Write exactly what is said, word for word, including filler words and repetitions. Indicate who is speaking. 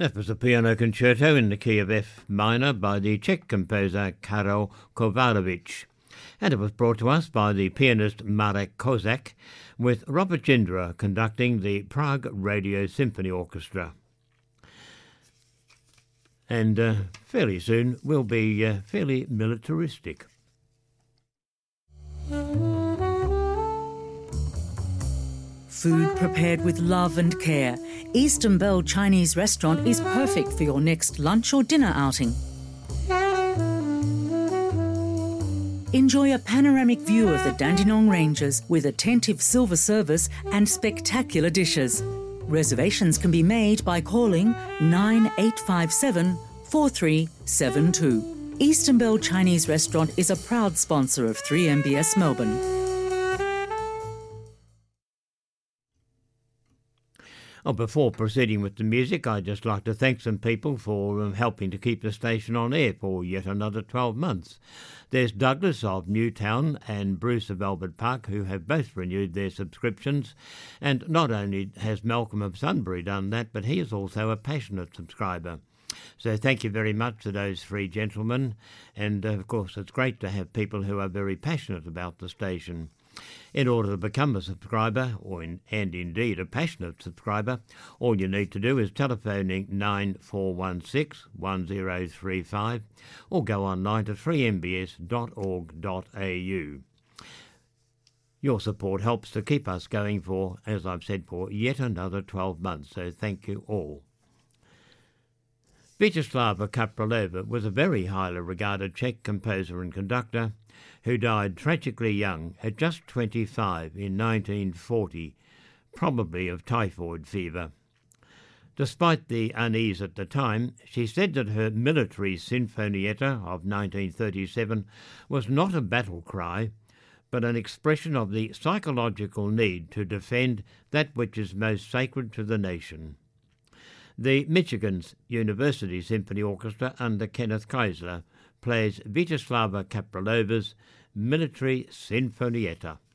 Speaker 1: That was a piano concerto in the key of F minor by the Czech composer Karel Kovarovic, and it was brought to us by the pianist Marek Kozak, with Robert Jindra conducting the Prague Radio Symphony Orchestra. And uh, fairly soon we'll be uh, fairly militaristic.
Speaker 2: Food prepared with love and care, Eastern Bell Chinese Restaurant is perfect for your next lunch or dinner outing. Enjoy a panoramic view of the Dandenong Ranges with attentive silver service and spectacular dishes. Reservations can be made by calling nine eight five seven, four three seven two. Eastern Bell Chinese Restaurant is a proud sponsor of three M B S Melbourne.
Speaker 1: Oh, before proceeding with the music, I'd just like to thank some people for um, helping to keep the station on air for yet another twelve months. There's Douglas of Newtown and Bruce of Albert Park, who have both renewed their subscriptions. And not only has Malcolm of Sunbury done that, but he is also a passionate subscriber. So thank you very much to those three gentlemen. And, uh, of course, it's great to have people who are very passionate about the station. In order to become a subscriber, or in, and indeed a passionate subscriber, all you need to do is telephoning nine four one six, one zero three five or go online to three m b s dot org dot a u. Your support helps to keep us going for, as I've said, for yet another twelve months, so thank you all. Vyacheslava Kapralova was a very highly regarded Czech composer and conductor who died tragically young at just twenty-five in nineteen forty, probably of typhoid fever. Despite the unease at the time, she said that her military Sinfonietta of nineteen thirty-seven was not a battle cry, but an expression of the psychological need to defend that which is most sacred to the nation. The Michigan's University Symphony Orchestra under Kenneth Keisler plays Vyacheslava Kapralova's Military Sinfonietta.